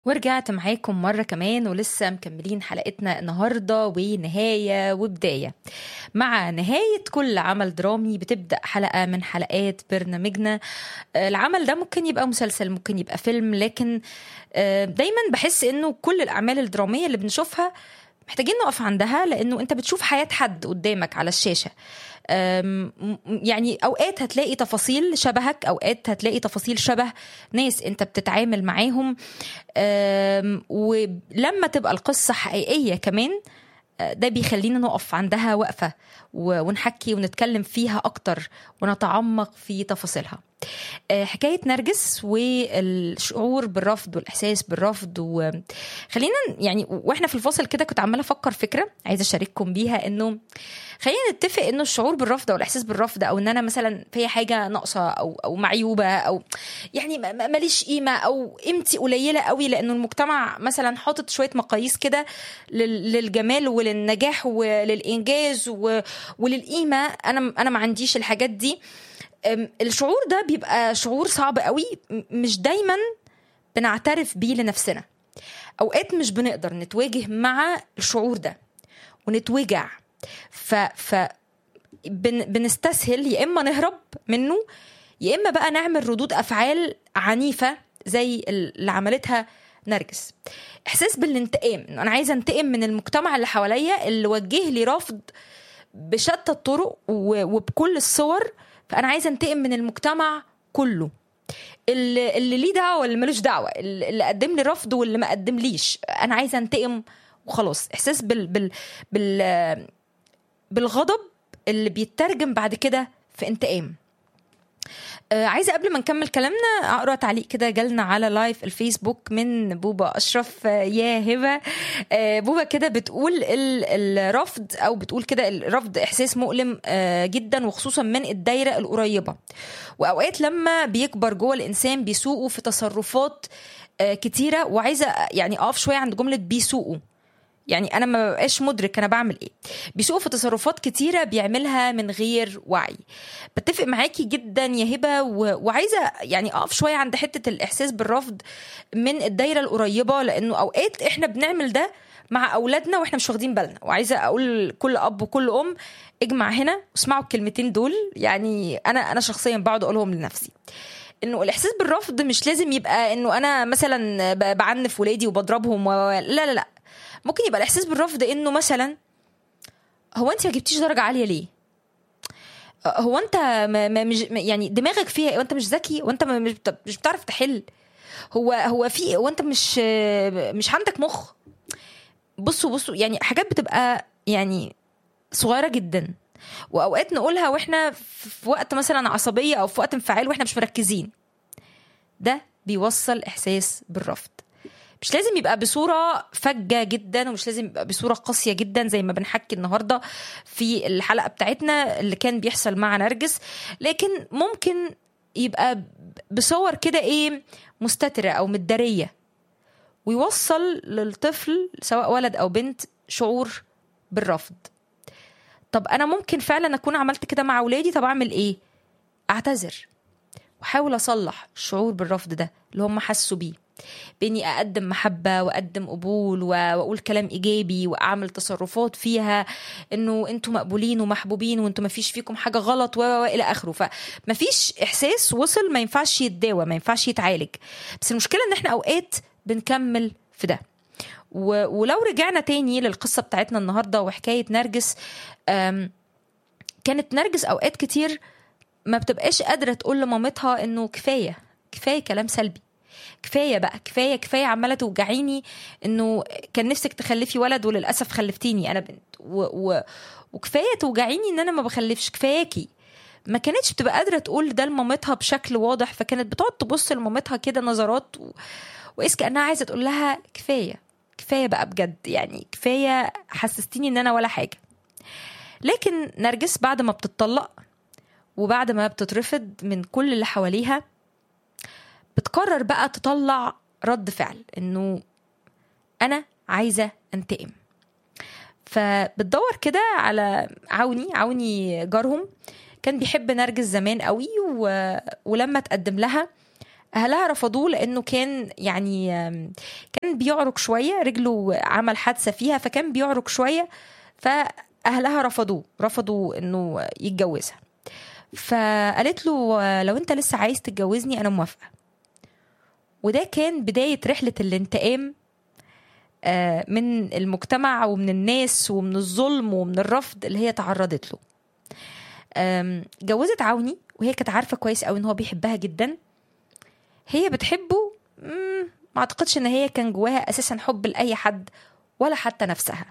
ورجعت معاكم مرة كمان ولسه مكملين حلقتنا النهاردة ونهاية وبداية. مع نهاية كل عمل درامي بتبدأ حلقة من حلقات برنامجنا. العمل ده ممكن يبقى مسلسل، ممكن يبقى فيلم، لكن دايما بحس انه كل الأعمال الدرامية اللي بنشوفها محتاجين نقف عندها، لأنه أنت بتشوف حياة حد قدامك على الشاشة. يعني أوقات هتلاقي تفاصيل شبهك، أوقات هتلاقي تفاصيل شبه ناس أنت بتتعامل معاهم. ولما تبقى القصة حقيقية كمان ده بيخلينا نقف عندها وقفة ونحكي ونتكلم فيها أكتر ونتعمق في تفاصيلها. حكاية نرجس والشعور بالرفض والإحساس بالرفض. وخلينا يعني وإحنا في الفاصل كده كنت عمالة أفكر فكرة عايزة أشارككم بيها، إنه خلينا نتفق إنه الشعور بالرفض أو الإحساس بالرفض، أو إن أنا مثلا في حاجة ناقصة أو معيوبة، أو يعني ماليش قيمة أو قيمتي قليلة قوي، لأنه المجتمع مثلا حاطط شوية مقاييس كده للجمال وللنجاح وللإنجاز وللقيمة. أنا ما عنديش الحاجات دي. الشعور ده بيبقى شعور صعب قوي، مش دايما بنعترف بيه لنفسنا. أوقات مش بنقدر نتواجه مع الشعور ده ونتوجع، بنستسهل يا إما نهرب منه، يا إما بقى نعمل ردود أفعال عنيفة زي اللي عملتها نرجس. إحساس بالانتقام، أنا عايزة انتقم من المجتمع اللي حواليا اللي وجه لي رفض بشتى الطرق وبكل الصور، فأنا عايزة انتقم من المجتمع كله، اللي ليه دعوة واللي ملوش دعوة، اللي قدم لي رفض واللي ما قدم ليش. أنا عايزة انتقم وخلاص. إحساس بالغضب اللي بيترجم بعد كده في انتقام. عايزة قبل ما نكمل كلامنا أقرأ تعليق كده جالنا على لايف الفيسبوك من بوبا أشرف. يا هبة، بوبا كده بتقول الرفض، أو بتقول كده الرفض إحساس مؤلم جدا، وخصوصا من الدايرة القريبة، وأوقات لما بيكبر جوه الإنسان بيسوقوا في تصرفات كتيرة. وعايزة يعني أقف شوية عند جملة بيسوقوا، يعني أنا ما بقاش مدرك أنا بعمل إيه. بيسوق في تصرفات كتيرة بيعملها من غير وعي. بتفق معاكي جدا يا هبة، وعايزة يعني أقف شوية عند حتة الإحساس بالرفض من الدايرة القريبة، لأنه أوقات إحنا بنعمل ده مع أولادنا وإحنا مش واخدين بالنا. وعايزة أقول كل أب وكل أم اجمع هنا واسمعوا الكلمتين دول، يعني أنا شخصيا بقعد أقولهم لنفسي، انه الاحساس بالرفض مش لازم يبقى انه انا مثلا بعنف ولادي وبضربهم لا لا لا. ممكن يبقى الاحساس بالرفض انه مثلا هو انت ما جبتيش درجه عاليه ليه؟ هو انت مش يعني دماغك فيها، وانت مش ذكي، وانت مش بتعرف تحل، هو في، وانت مش عندك مخ. بصوا يعني حاجات بتبقى يعني صغيره جدا، واوقات نقولها واحنا في وقت مثلا عصبيه او في وقت انفعال واحنا مش مركزين. ده بيوصل احساس بالرفض. مش لازم يبقى بصورة فجة جدا، ومش لازم يبقى بصورة قاسية جدا زي ما بنحكي النهاردة في الحلقة بتاعتنا اللي كان بيحصل مع نرجس، لكن ممكن يبقى بصور كده ايه مستترة او متدارية، ويوصل للطفل سواء ولد او بنت شعور بالرفض. طب انا ممكن فعلا اكون عملت كده مع ولادي، طب اعمل ايه؟ اعتذر وحاول اصلح الشعور بالرفض ده اللي هم حسوا بيه، بإني أقدم محبة وأقدم قبول وأقول كلام إيجابي وأعمل تصرفات فيها إنه أنتوا مقبولين ومحبوبين وأنتوا ما فيش فيكم حاجة غلط وإلى آخره. فما فيش إحساس وصل ما ينفعش يتداوى، ما ينفعش يتعالج. بس المشكلة إن إحنا أوقات بنكمل في ده. ولو رجعنا تاني للقصة بتاعتنا النهاردة وحكاية نرجس، كانت نرجس أوقات كتير ما بتبقاش قادرة تقول لمامتها إنه كفاية كلام سلبي، كفاية بقى، كفاية عمالة توجعيني، انه كان نفسك تخلفي ولد وللأسف خلفتيني انا بنت، وكفاية توجعيني ان انا ما بخلفش، كفاياكي. ما كانتش بتبقى قادرة تقول ده لمامتها بشكل واضح، فكانت بتقعد تبص لمامتها كده نظرات وإس كأنها عايزة تقول لها كفاية بقى بجد، يعني كفاية، حسستيني ان انا ولا حاجة. لكن نرجس بعد ما بتطلق وبعد ما بتترفض من كل اللي حواليها بتقرر بقى تطلع رد فعل انه انا عايزة انتقم. فبتدور كده على عوني جارهم، كان بيحب نرجس زمان قوي ولما تقدم لها اهلها رفضوه لانه كان يعني كان بيعرج شويه، رجله عمل حادثه فيها فكان بيعرج شويه، فاهلها رفضوا انه يتجوزها. فقالت له لو انت لسه عايز تتجوزني انا موافقه. وده كان بدايه رحله الانتقام من المجتمع ومن الناس ومن الظلم ومن الرفض اللي هي تعرضت له. جوزت عوني وهي كانت عارفه كويس قوي ان هو بيحبها جدا. هي بتحبه، ما اعتقدش ان هي كان جواها اساسا حب لاي حد ولا حتى نفسها.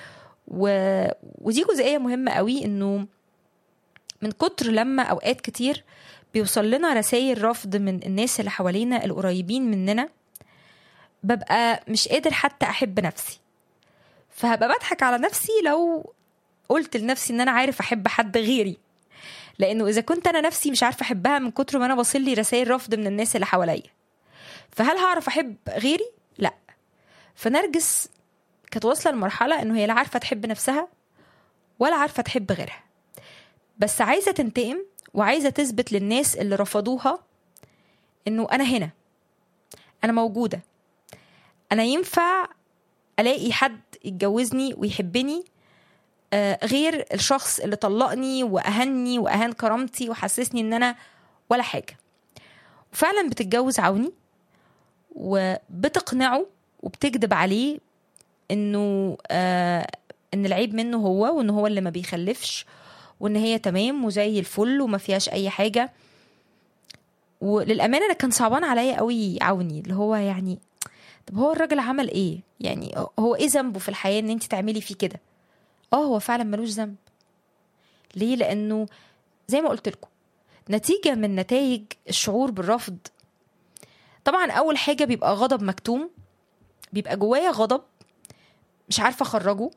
ودي جزئيه مهمه قوي، انه من كتر لما اوقات كتير بيوصل لنا رسائل رفض من الناس اللي حوالينا القريبين مننا، ببقى مش قادر حتى احب نفسي. فهبقى بضحك على نفسي لو قلت لنفسي ان انا عارف احب حد غيري، لانه اذا كنت انا نفسي مش عارفه احبها من كتر ما انا بصل لي رسائل رفض من الناس اللي حواليا، فهل هعرف احب غيري؟ لا. فنرجس كانت واصله لمرحله انه هي لا عارفه تحب نفسها ولا عارفه تحب غيرها، بس عايزه تنتقم وعايزه تثبت للناس اللي رفضوها انه انا هنا، انا موجوده، انا ينفع الاقي حد يتجوزني ويحبني غير الشخص اللي طلقني واهني واهان كرامتي وحسسني ان انا ولا حاجه. وفعلا بتتجوز عوني وبتقنعه وبتكذب عليه انه ان العيب منه هو، وان هو اللي ما بيخلفش، وان هي تمام وزي الفل وما فيهاش اي حاجه. وللامانه انا كان صعبان عليا قوي عوني، اللي هو يعني طب هو الراجل عمل ايه؟ يعني هو ايه ذنبه في الحياه ان انت تعملي فيه كده؟ هو فعلا ملوش ذنب. ليه؟ لانه زي ما قلت لكم نتيجه من نتائج الشعور بالرفض. طبعا اول حاجه بيبقى غضب مكتوم، بيبقى جوايا غضب مش عارفه اخرجه،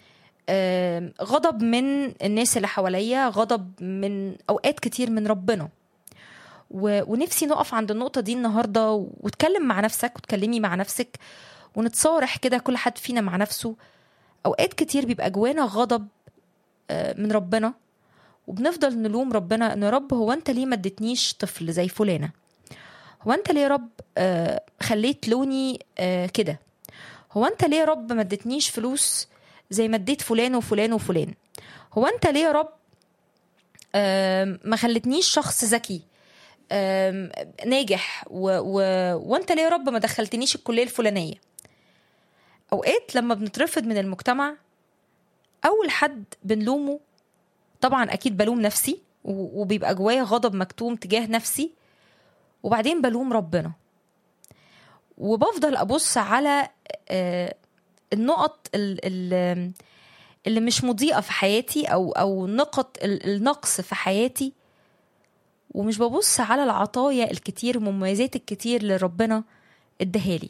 غضب من الناس اللي حواليا، غضب من اوقات كتير من ربنا. ونفسي نقف عند النقطه دي النهارده وتكلم مع نفسك وتكلمي مع نفسك ونتصارح كده كل حد فينا مع نفسه. اوقات كتير بيبقى جوانا غضب من ربنا، وبنفضل نلوم ربنا انه يا رب هو انت ليه ما اديتنيش طفل زي فلانه؟ هو انت ليه يا رب خليت لوني كده؟ هو انت ليه يا رب ما اديتنيش فلوس زي ما اديت فلان وفلان وفلان؟ هو انت ليه يا رب ما خلتنيش شخص ذكي ناجح وانت ليه يا رب ما دخلتنيش الكليه الفلانيه؟ اوقات لما بنترفض من المجتمع اول حد بنلومه، طبعا اكيد بلوم نفسي وبيبقى جوايا غضب مكتوم تجاه نفسي، وبعدين بلوم ربنا، وبفضل ابص على النقط اللي مش مضيئة في حياتي او نقط النقص في حياتي، ومش ببص على العطايا الكتير والمميزات الكتير اللي ربنا اداهالي.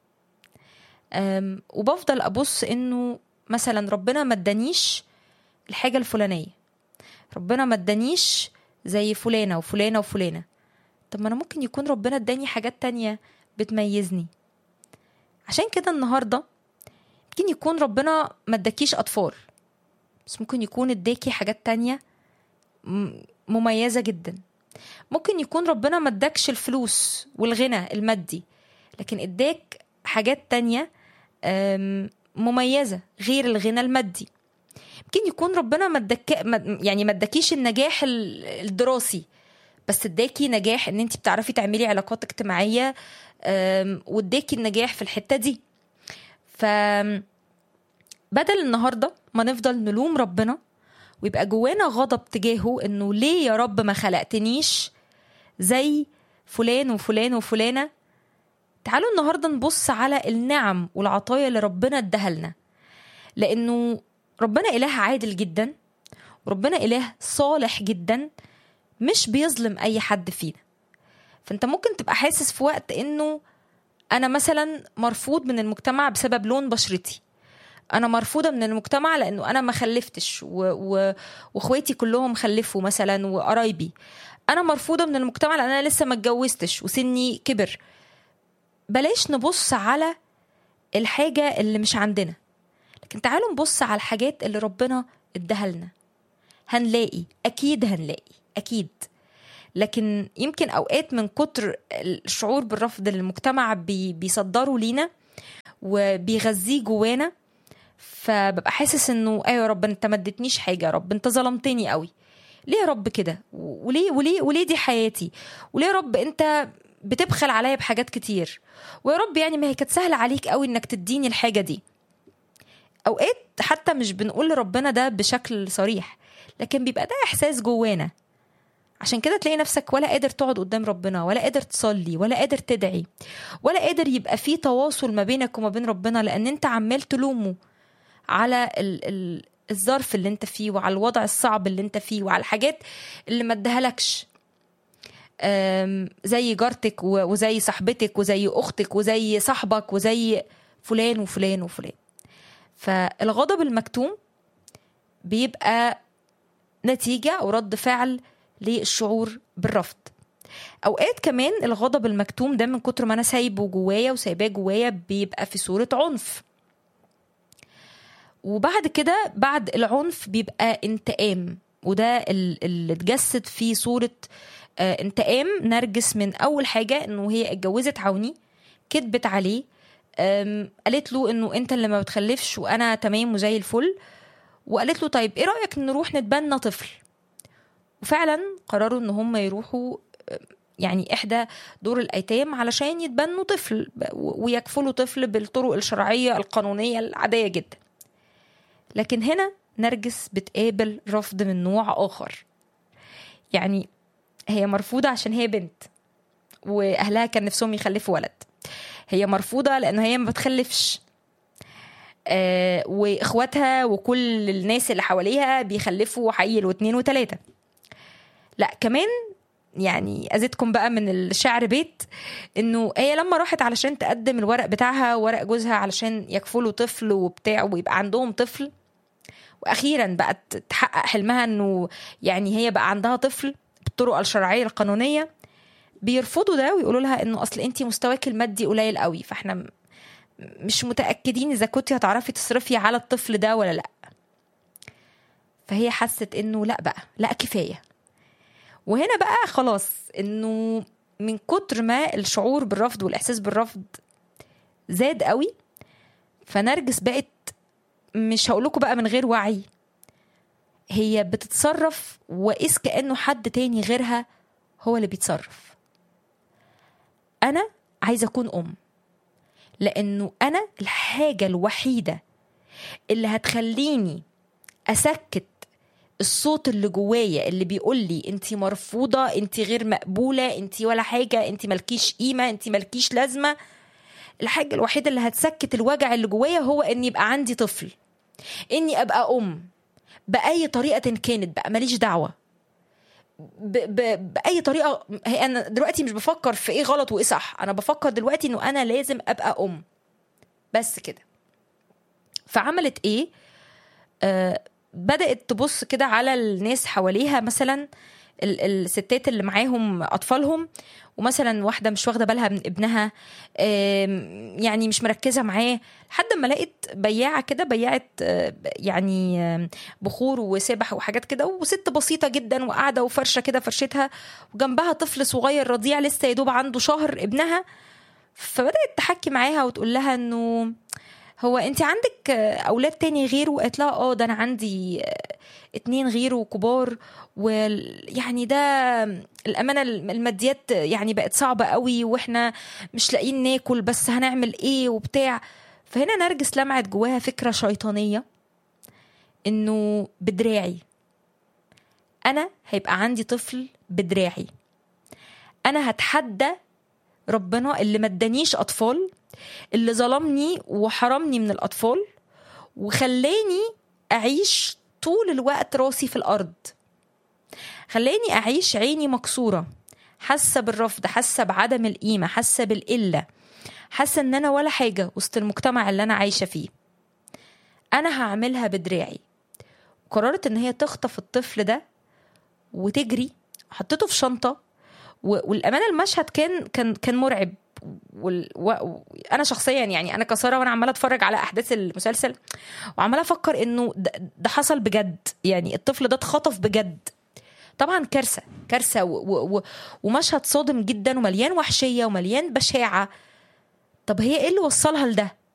وبفضل ابص انه مثلا ربنا ما ادانيش الحاجة الفلانية، ربنا ما ادانيش زي فلانة وفلانة وفلانة. طب ما انا ممكن يكون ربنا اداني حاجات تانية بتميزني. عشان كده النهاردة ممكن يكون ربنا ما اداكيش اطفال، بس ممكن يكون اداكي حاجات تانية مميزة جدا. ممكن يكون ربنا ما اداكش الفلوس والغنى المادي، لكن اداك حاجات تانية مميزة غير الغنى المادي. ممكن يكون ربنا ما اداكيش النجاح الدراسي، بس اداكي نجاح ان انت بتعرفي تعملي علاقات اجتماعية، واداكي النجاح في الحتة دي. فبدل النهاردة ما نفضل نلوم ربنا ويبقى جوانا غضب تجاهه انه ليه يا رب ما خلقتنيش زي فلان وفلان وفلانة، تعالوا النهاردة نبص على النعم والعطايا اللي ربنا اداها لنا. لانه ربنا اله عادل جدا، وربنا اله صالح جدا، مش بيظلم اي حد فينا. فانت ممكن تبقى حاسس في وقت انه انا مثلا مرفوض من المجتمع بسبب لون بشرتي، انا مرفوضه من المجتمع لانه انا ما خلفتش واخواتي كلهم خلفوا مثلا وقرايبي، انا مرفوضه من المجتمع لان انا لسه ما اتجوزتش وسني كبر. بلاش نبص على الحاجه اللي مش عندنا، لكن تعالوا نبص على الحاجات اللي ربنا اداها لنا. هنلاقي، اكيد هنلاقي، اكيد. لكن يمكن اوقات من كتر الشعور بالرفض اللي المجتمع بيصدره لينا وبيغذيه جوانا، فببقى حاسس انه ايوه يا رب انت ما اديتنيش حاجه، يا رب انت ظلمتني قوي، ليه يا رب كده، وليه دي حياتي، وليه يا رب انت بتبخل عليا بحاجات كتير، ويا رب يعني ما هي كانت سهله عليك قوي انك تديني الحاجه دي. اوقات حتى مش بنقول لربنا ده بشكل صريح، لكن بيبقى ده احساس جوانا. عشان كده تلاقي نفسك ولا قادر تقعد قدام ربنا، ولا قادر تصلي، ولا قادر تدعي، ولا قادر يبقى في تواصل ما بينك وما بين ربنا، لان انت عمال تلومه على الظرف اللي انت فيه، وعلى الوضع الصعب اللي انت فيه، وعلى الحاجات اللي ما ادهالكش، زي جارتك وزي صاحبتك وزي اختك وزي صاحبك وزي فلان وفلان وفلان. فالغضب المكتوم بيبقى نتيجة أو رد فعل للشعور بالرفض. أوقات كمان الغضب المكتوم ده من كتر ما أنا سايبه جوايا وسايباه جوايا بيبقى في صورة عنف، وبعد كده بعد العنف بيبقى انتقام، وده اللي اتجسد في صورة انتقام نرجس من أول حاجة إنه هي اتجوزت عوني، كدبت عليه، قالت له إنه أنت اللي ما بتخلفش وأنا تمام وزي الفل، وقالت له طيب إيه رأيك نروح نتبنى طفل. وفعلا قرروا إن هم يروحوا يعني إحدى دور الأيتام علشان يتبنوا طفل ويكفلوا طفل بالطرق الشرعية القانونية العادية جدا. لكن هنا نرجس بتقابل رفض من نوع آخر. يعني هي مرفوضة عشان هي بنت وأهلها كان نفسهم يخلفوا ولد، هي مرفوضة لأنه هي ما بتخلفش، وإخواتها وكل الناس اللي حواليها بيخلفوا حيل واثنين وثلاثة. لا كمان يعني أزيدكم بقى من الشعر بيت، إنه هي لما راحت علشان تقدم الورق بتاعها ورق جوزها علشان يكفلوا طفل وبتاع ويبقى عندهم طفل، واخيرا بقت تحقق حلمها انه يعني هي بقى عندها طفل بالطرق الشرعيه القانونيه، بيرفضوا ده ويقولوا لها انه اصل انتي مستواك المادي قليل قوي، فاحنا مش متاكدين اذا كنتي هتعرفي تصرفي على الطفل ده ولا لا. فهي حست انه لا بقى لا كفايه. وهنا بقى خلاص انه من كتر ما الشعور بالرفض والاحساس بالرفض زاد قوي، فنرجس بقت مش هقولكوا بقى من غير وعي، هي بتتصرف وإذ كأنه حد تاني غيرها هو اللي بيتصرف. أنا عايزة أكون أم، لأنه أنا الحاجة الوحيدة اللي هتخليني أسكت الصوت اللي جوايا اللي بيقول لي أنتي مرفوضة، أنتي غير مقبولة، أنتي ولا حاجة، أنتي ملكيش قيمة، أنتي ملكيش لازمة. الحاجة الوحيدة اللي هتسكت الوجع اللي جوايا هو أني يبقى عندي طفل، اني ابقى ام باي طريقه كانت، بقى ماليش دعوه باي طريقه. انا دلوقتي مش بفكر في ايه غلط وايه صح، انا بفكر دلوقتي انه انا لازم ابقى ام بس كده. فعملت ايه؟ بدات تبص كده على الناس حواليها، مثلا الستات اللي معاهم اطفالهم، ومثلا واحده مش واخده بالها من ابنها، يعني مش مركزه معاه، لحد ما لقيت بياعه كده، بياعه يعني بخور وسبح وحاجات كده، وست بسيطه جدا وقاعده وفرشه كده فرشتها، وجنبها طفل صغير رضيع لسه يدوب عنده شهر ابنها. فبدات تحكي معاها وتقول لها انه هو انت عندك اولاد تاني غيره؟ وقالت لها ده انا عندي 2 غيره كبار، ويعني ده الامانه الماديات يعني بقت صعبه قوي، واحنا مش لاقيين ناكل، بس هنعمل ايه وبتاع. فهنا نرجس لمعت جواها فكره شيطانيه انه بدراعي انا هيبقى عندي طفل، بدراعي انا هتحدى ربنا اللي ما ادانيش اطفال، اللي ظلمني وحرمني من الأطفال وخلاني أعيش طول الوقت راسي في الأرض، خلاني أعيش عيني مكسورة، حاسة بالرفض، حاسة بعدم القيمة، حاسة بالقلة، حاسة أن أنا ولا حاجة وسط المجتمع اللي أنا عايشة فيه. أنا هعملها بدراعي. قررت أن هي تخطف الطفل ده وتجري، حطيته في شنطة. والأمانة المشهد كان مرعب. وانا شخصيا يعني انا كساره وانا عماله اتفرج على احداث المسلسل وعماله افكر انه ده حصل بجد، يعني الطفل ده اتخطف بجد. طبعا كارثة كارثة ومشهد صادم جدا ومليان وحشية ومليان بشاعة. طب هي ايه اللي وصلها لده؟